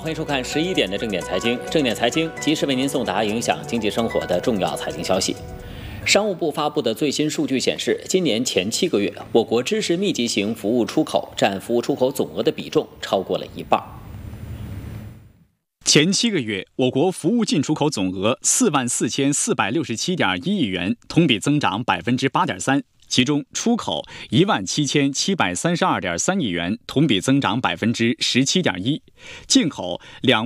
欢迎收看11点的正点财经。正点财经及时为您送达影响经济生活的重要财经消息。商务部发布的最新数据显示，今年前7个月，我国知识密集型服务出口占服务出口总额的比重超过了一半。 前7个月，我国服务进出口总额44467.1亿元，同比增长8.3%。其中，出口17732.3亿元，同比增长17.1%；进口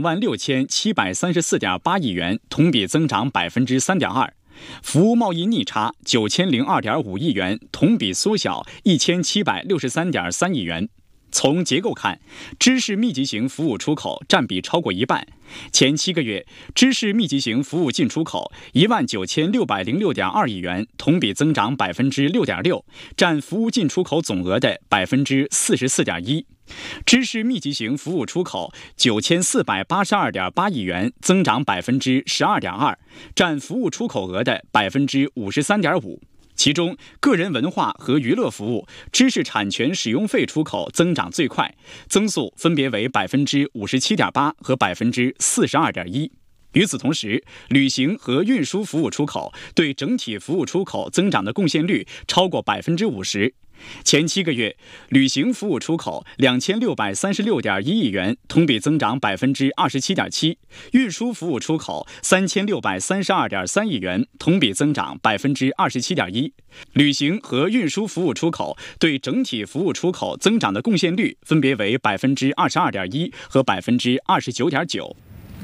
26734.8亿元，同比增长3.2%；服务贸易逆差9002.5亿元，同比缩小1763.3亿元。从结构看，知识密集型服务出口占比超过一半。前7个月，知识密集型服务进出口19606.2亿元，同比增长6.6%，占服务进出口总额的44.1%。知识密集型服务出口9482.8亿元，增长12.2%，占服务出口额的53.5%。其中，个人文化和娱乐服务、知识产权使用费出口增长最快，增速分别为57.8%和42.1%。与此同时，旅行和运输服务出口对整体服务出口增长的贡献率超过50%。前7个月，旅行服务出口2636.1亿元，同比增长27.7%；运输服务出口3632.3亿元，同比增长27.1%。旅行和运输服务出口对整体服务出口增长的贡献率分别为22.1%和29.9%。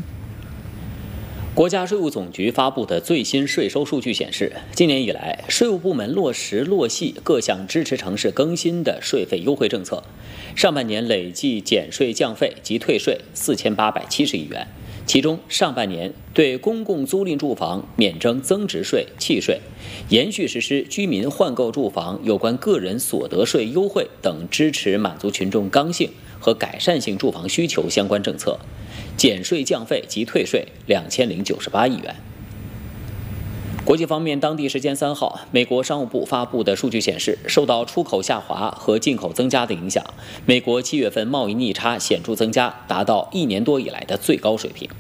国家税务总局发布的最新税收数据显示，今年以来，税务部门落实落细各项支持城市更新的税费优惠政策，上半年累计减税降费及退税4870亿元。其中，上半年对公共租赁住房免征增值税、契税，延续实施居民换购住房有关个人所得税优惠等支持满足群众刚性和改善性住房需求相关政策，减税降费及退税2098亿元。国际方面，当地时间3号，美国商务部发布的数据显示，受到出口下滑和进口增加的影响，美国7月份贸易逆差显著增加，达到1年多以来的最高水平。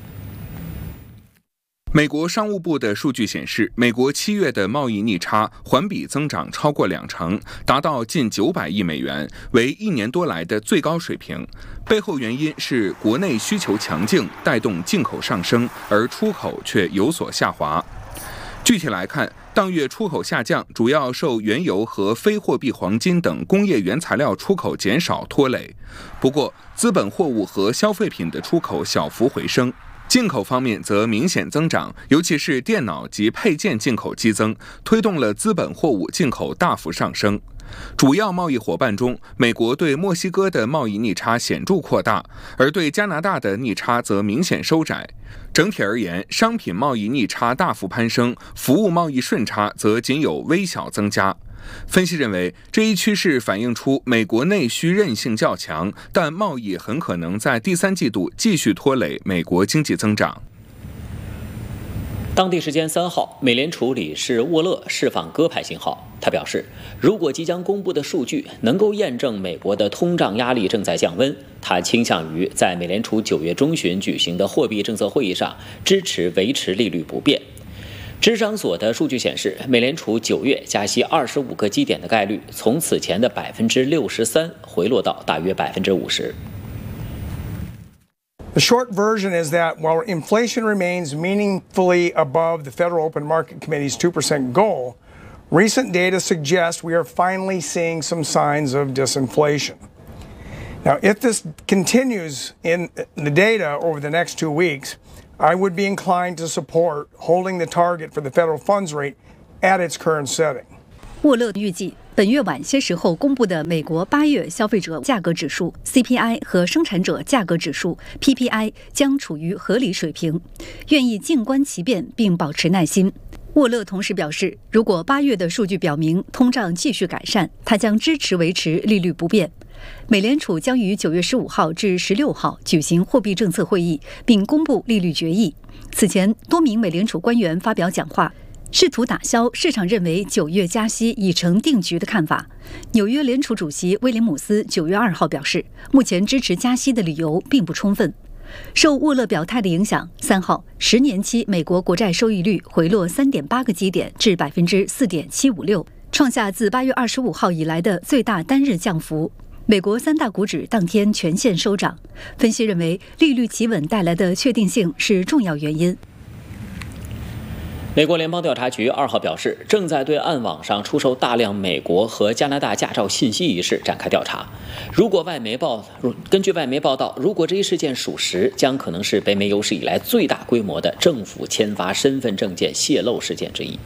美国商务部的数据显示，美国7月的贸易逆差环比增长超过20%，达到近900亿美元，为1年多来的最高水平。背后原因是国内需求强劲，带动进口上升，而出口却有所下滑。具体来看，当月出口下降主要受原油和非货币黄金等工业原材料出口减少拖累。不过，资本货物和消费品的出口小幅回升。进口方面则明显增长，尤其是电脑及配件进口激增，推动了资本货物进口大幅上升。主要贸易伙伴中，美国对墨西哥的贸易逆差显著扩大，而对加拿大的逆差则明显收窄。整体而言，商品贸易逆差大幅攀升，服务贸易顺差则仅有微小增加。分析认为，这一趋势反映出美国内需韧性较强，但贸易很可能在第3季度继续拖累美国经济增长。 当地时间3号，美联储理事沃勒释放鸽派信号。他表示，如果即将公布的数据能够验证美国的通胀压力正在降温，他倾向于在美联储9月中旬举行的货币政策会议上支持维持利率不变。芝商所的数据显示，美联储9月加息25个基点的概率从此前的63%回落到大约50%。 The short version is that while inflation remains meaningfully above the Federal Open Market Committee's 2% goal, recent data suggests we are finally seeing some signs of disinflation. Now, if this continues in the data over the next 2 weeks, I would be inclined to support holding the target for the federal funds rate at its current setting. 沃勒预计，本月晚些时候公布的美国8月消费者价格指数 CPI 和生产者价格指数 PPI 将处于合理水平，愿意静观其变并保持耐心。沃勒同时表示，如果8月的数据表明通胀继续改善，他将支持维持利率不变。美联储将于9月15号至16号举行货币政策会议，并公布利率决议。此前，多名美联储官员发表讲话，试图打消市场认为9月加息已成定局的看法。纽约联储主席威廉姆斯9月2号表示，目前支持加息的理由并不充分。 受沃勒表态的影响，3号10年期美国国债收益率回落3.8个基点至4.756%，创下自8月25号以来的最大单日降幅。美国3大股指当天全线收涨。分析认为，利率企稳带来的确定性是重要原因。 美国联邦调查局2号表示，正在对暗网上出售大量美国和加拿大驾照信息一事展开调查。根据外媒报道，如果这一事件属实，将可能是北美有史以来最大规模的政府签发身份证件泄露事件之一。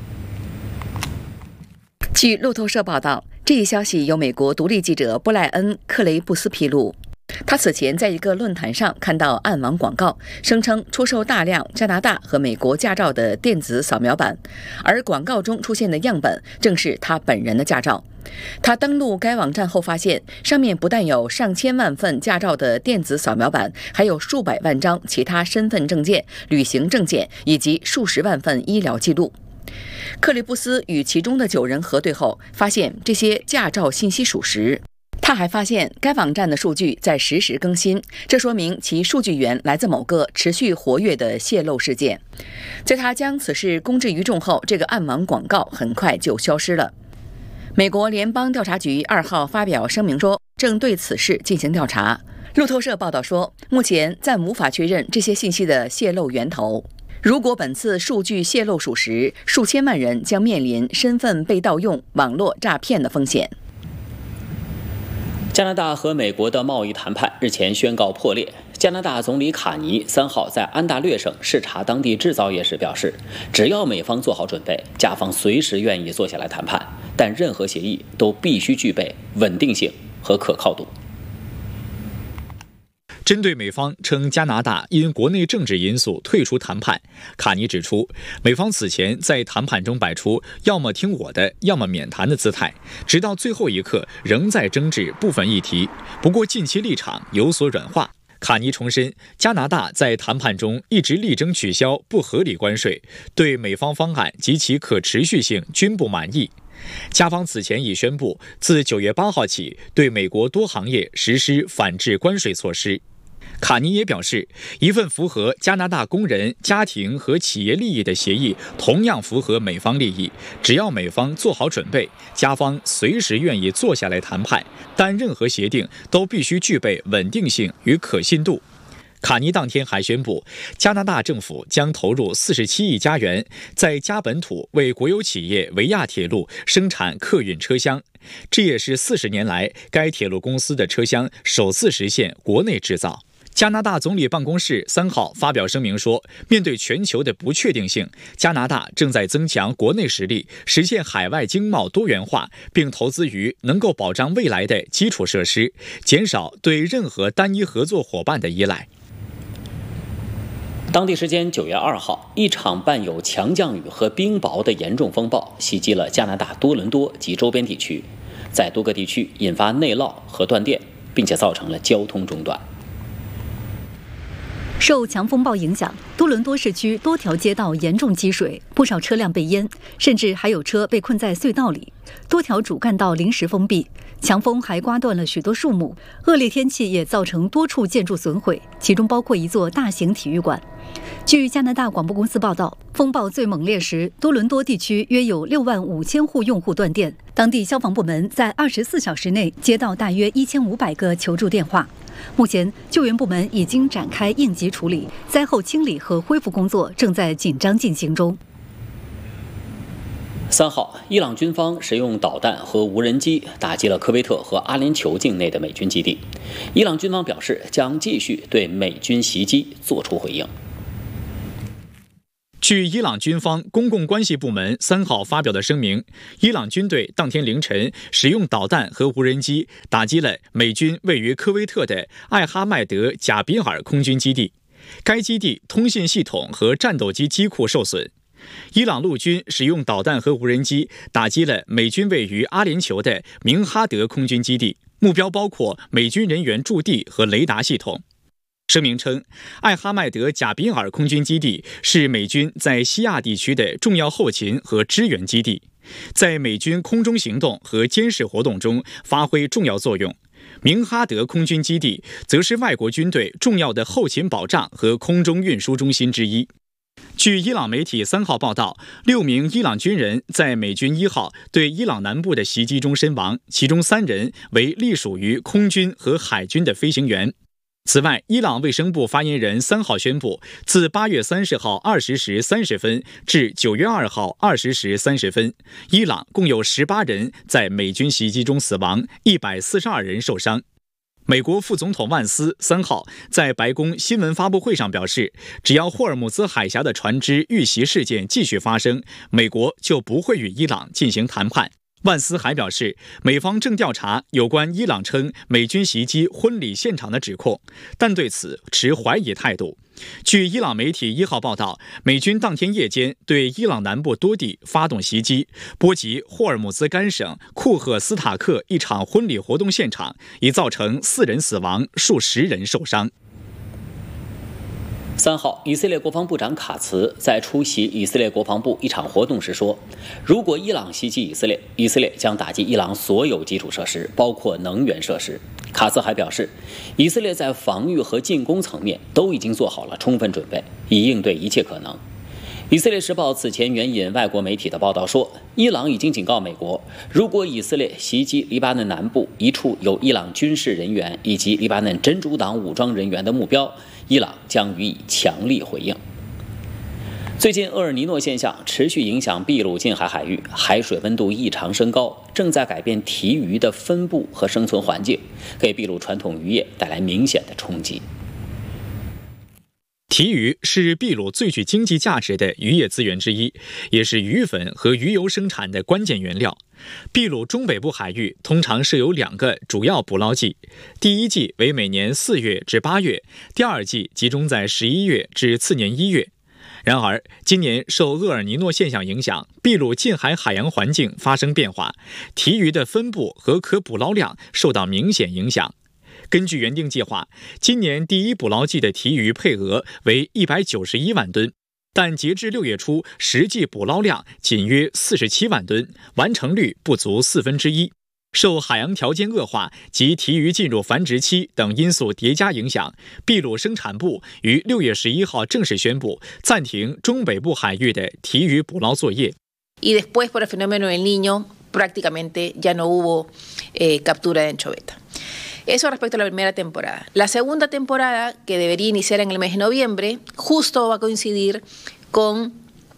据路透社报道，这一消息由美国独立记者布莱恩·克雷布斯披露。他此前在一个论坛上看到暗网广告，声称出售大量加拿大和美国驾照的电子扫描版，而广告中出现的样本正是他本人的驾照。他登录该网站后发现，上面不但有上千万份驾照的电子扫描版，还有数百万张其他身份证件、旅行证件以及数十万份医疗记录。克里布斯与其中的9人核对后，发现这些驾照信息属实。他还发现该网站的数据在实时更新，这说明其数据源来自某个持续活跃的泄露事件。在他将此事公之于众后，这个暗网广告很快就消失了。美国联邦调查局2号发表声明说，正对此事进行调查。路透社报道说，目前暂无法确认这些信息的泄露源头。如果本次数据泄露属实，数千万人将面临身份被盗用、网络诈骗的风险。 加拿大和美国的贸易谈判日前宣告破裂。加拿大总理卡尼3号在安大略省视察当地制造业时表示，只要美方做好准备，加方随时愿意坐下来谈判，但任何协议都必须具备稳定性和可靠度。 针对美方称加拿大因国内政治因素退出谈判，卡尼指出，美方此前在谈判中摆出要么听我的，要么免谈的姿态，直到最后一刻仍在争执部分议题，不过近期立场有所软化。卡尼重申，加拿大在谈判中一直力争取消不合理关税，对美方方案及其可持续性均不满意。加方此前已宣布，自9月8号起对美国多行业实施反制关税措施。卡尼也表示，一份符合加拿大工人、家庭和企业利益的协议同样符合美方利益，只要美方做好准备，加方随时愿意坐下来谈判，但任何协定都必须具备稳定性与可信度。卡尼当天还宣布，加拿大政府将投入47亿加元，在加本土为国有企业维亚铁路生产客运车厢，这也是40年来该铁路公司的车厢首次实现国内制造。加拿大总理办公室3号发表声明说，面对全球的不确定性，加拿大正在增强国内实力，实现海外经贸多元化，并投资于能够保障未来的基础设施，减少对任何单一合作伙伴的依赖。 当地时间9月2号，一场伴有强降雨和冰雹的严重风暴袭击了加拿大多伦多及周边地区，在多个地区引发内涝和断电，并且造成了交通中断。 受强风暴影响，多伦多市区多条街道严重积水，不少车辆被淹，甚至还有车被困在隧道里。多条主干道临时封闭，强风还刮断了许多树木。恶劣天气也造成多处建筑损毁，其中包括一座大型体育馆。据加拿大广播公司报道，风暴最猛烈时，多伦多地区约有65000户用户断电，当地消防部门在24小时内接到大约1500个求助电话。目前，救援部门已经展开应急处理，灾后清理和恢复工作正在紧张进行中。 3号，伊朗军方使用导弹和无人机打击了科威特和阿联酋境内的美军基地。伊朗军方表示，将继续对美军袭击作出回应。 据伊朗军方公共关系部门3号发表的声明，伊朗军队当天凌晨使用导弹和无人机打击了美军位于科威特的艾哈迈德贾比尔空军基地，该基地通信系统和战斗机机库受损。伊朗陆军使用导弹和无人机打击了美军位于阿联酋的明哈德空军基地，目标包括美军人员驻地和雷达系统。声明称，艾哈迈德贾比尔空军基地是美军在西亚地区的重要后勤和支援基地，在美军空中行动和监视活动中发挥重要作用。 明哈德空军基地则是外国军队重要的后勤保障和空中运输中心之一。据伊朗媒体3号报道，6名伊朗军人在美军1号对伊朗南部的袭击中身亡，其中3人为隶属于空军和海军的飞行员。此外，伊朗卫生部发言人3号宣布，自8月30号20时30分至9月2号20时30分，伊朗共有18人在美军袭击中死亡，142人受伤。美国副总统万斯3号在白宫新闻发布会上表示，只要霍尔木兹海峡的船只遇袭事件继续发生，美国就不会与伊朗进行谈判。万斯还表示，美方正调查有关伊朗称美军袭击婚礼现场的指控，但对此持怀疑态度。据伊朗媒体1号报道，美军当天夜间对伊朗南部多地发动袭击，波及霍尔木兹干省库赫斯塔克一场婚礼活动现场，已造成4人死亡，数十人受伤。 3号，以色列国防部长卡茨在出席以色列国防部一场活动时说，如果伊朗袭击以色列，以色列将打击伊朗所有基础设施，包括能源设施。卡茨还表示，以色列在防御和进攻层面都已经做好了充分准备，以应对一切可能。以色列时报此前援引外国媒体的报道说，伊朗已经警告美国，如果以色列袭击黎巴嫩南部一处有伊朗军事人员以及黎巴嫩真主党武装人员的目标，伊朗将予以强力回应。最近，厄尔尼诺现象持续影响秘鲁近海海域，海水温度异常升高，正在改变鲫鱼的分布和生存环境，给秘鲁传统渔业带来明显的冲击。 鲫鱼是秘鲁最具经济价值的渔业资源之一，也是鱼粉和鱼油生产的关键原料。秘鲁中北部海域通常设有2个主要捕捞季，第一季为每年4月至8月，第二季集中在11月至次年1月。然而，今年受厄尔尼诺现象影响，秘鲁近海海洋环境发生变化，鲫鱼的分布和可捕捞量受到明显影响。根据原定计划，今年第一捕捞季的鲫鱼配额为191万吨，但截至6月初，实际捕捞量仅约47万吨，完成率不足1/4。受海洋条件恶化及鲫鱼进入繁殖期等因素叠加影响，秘鲁生产部于6月11号正式宣布暂停中北部海域的鲫鱼捕捞作业。 Y después por el fenómeno del Niño, prácticamente ya no hubo captura de anchoveta. Eso respecto a la primera temporada. La segunda temporada, que debería iniciar en el mes de noviembre, justo va a coincidir con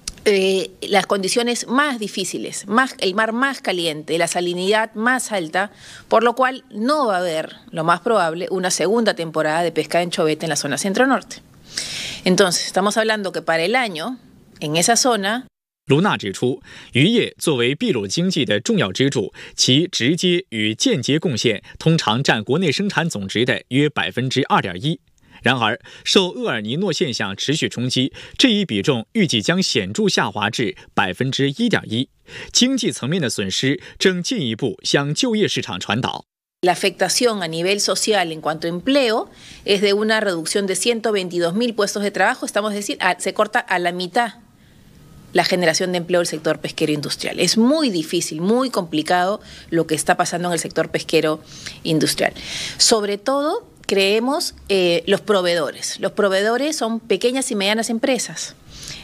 las condiciones más difíciles, el mar más caliente, la salinidad más alta, por lo cual no va a haber, lo más probable, una segunda temporada de pesca de anchoveta en la zona centro-norte. Entonces, estamos hablando que para el año, en esa zona, 卢娜指出，渔业作为秘鲁经济的重要支柱，其直接与间接贡献通常占国内生产总值的约2.1%。然而，受厄尔尼诺现象持续冲击，这一比重预计将显著下滑至1.1%。经济层面的损失正进一步向就业市场传导。 La afectación a nivel social en cuanto a empleo es de una reducción de 122.000 puestos de trabajo, estamos decir, se corta a la mitad la generación de empleo del sector pesquero industrial. Es muy difícil, muy complicado lo que está pasando en el sector pesquero industrial. Sobre todo, creemos los proveedores. Los proveedores son pequeñas y medianas empresas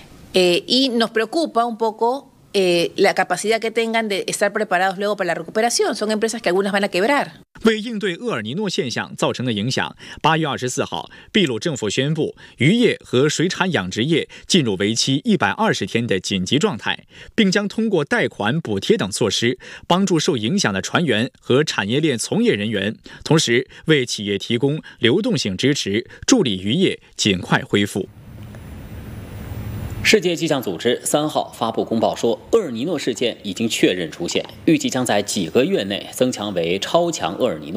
y nos preocupa un poco la capacidad que tengan de estar preparados luego para la recuperación. Son empresas que algunas van a quebrar. 为应对厄尔尼诺现象造成的影响，8月24号，秘鲁政府宣布渔业和水产养殖业进入为期120天的紧急状态，并将通过贷款、补贴等措施帮助受影响的船员和产业链从业人员，同时为企业提供流动性支持，助力渔业尽快恢复。 世界气象组织3号发布公报说，厄尔尼诺事件已经确认出现，预计将在几个月内增强为超强厄尔尼诺。